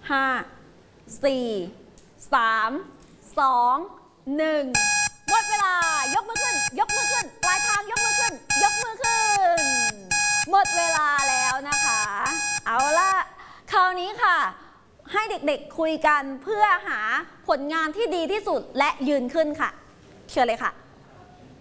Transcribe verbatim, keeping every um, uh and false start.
ห้า สี่ สาม สอง หนึ่งหมดเวลายกมือขึ้นยกมือขึ้นปลายทางยกมือขึ้นยกมือขึ้นหมดเวลาแล้วนะคะเอาล่ะคราวนี้ค่ะให้เด็กๆคุยกันเพื่อหาผลงานที่ดีที่สุดและยืนขึ้นค่ะเชิญเลยค่ะ